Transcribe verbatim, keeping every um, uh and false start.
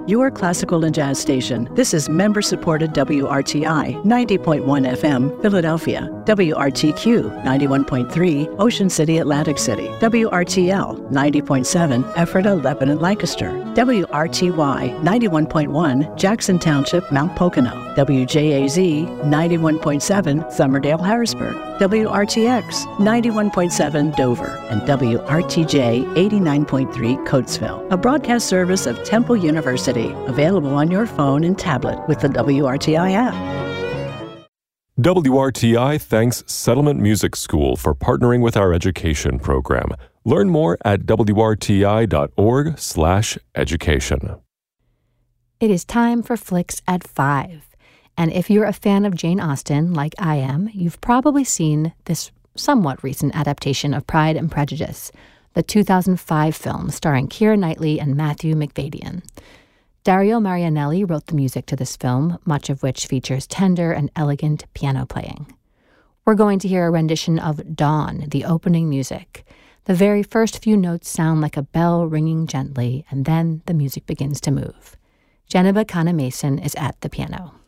your classical and jazz station. This is member-supported W R T I ninety point one F M, Philadelphia, W R T Q ninety-one point three, Ocean City, Atlantic City, W R T L ninety point seven, Ephrata, Lebanon, Lancaster, W R T Y ninety-one point one, Jackson Township, Mount Pocono, W J A Z ninety-one point seven, Summerdale, Harrisburg, W R T X ninety-one point seven, Dover, and W R T J eighty-nine point three, Coatesville, a broadcast service of Temple University, available on your phone and tablet with the W R T I app. W R T I thanks Settlement Music School for partnering with our education program. Learn more at W R T I dot org slash education. It is time for Flicks at five. And if you're a fan of Jane Austen, like I am, you've probably seen this somewhat recent adaptation of Pride and Prejudice, the two thousand five film starring Keira Knightley and Matthew Macfadyen. Dario Marianelli wrote the music to this film, much of which features tender and elegant piano playing. We're going to hear a rendition of Dawn, the opening music. The very first few notes sound like a bell ringing gently, and then the music begins to move. Jenniba Kana Mason is at the piano.